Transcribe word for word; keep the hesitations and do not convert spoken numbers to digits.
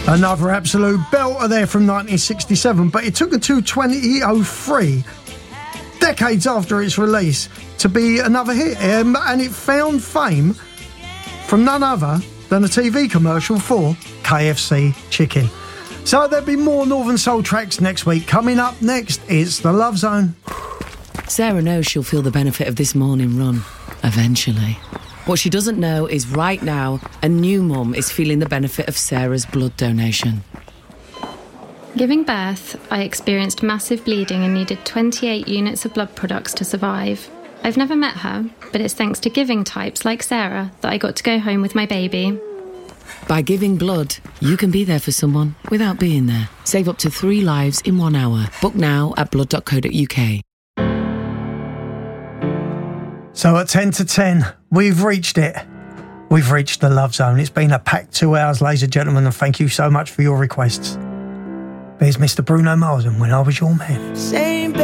Another absolute belter there from nineteen sixty-seven, but it took until twenty oh three, decades after its release, to be another hit, um, and it found fame from none other than a T V commercial for K F C chicken. So there'll be more Northern Soul tracks next week. Coming up next, it's The Love Zone. Sarah knows she'll feel the benefit of this morning run, eventually. What she doesn't know is right now, a new mum is feeling the benefit of Sarah's blood donation. Giving birth, I experienced massive bleeding and needed twenty-eight units of blood products to survive. I've never met her, but it's thanks to giving types like Sarah that I got to go home with my baby. By giving blood, you can be there for someone without being there. Save up to three lives in one hour. Book now at blood dot co dot uk. So at ten to ten, we've reached it. We've reached the Love Zone. It's been a packed two hours, ladies and gentlemen, and thank you so much for your requests. There's Mister Bruno Mars and When I Was Your Man. Same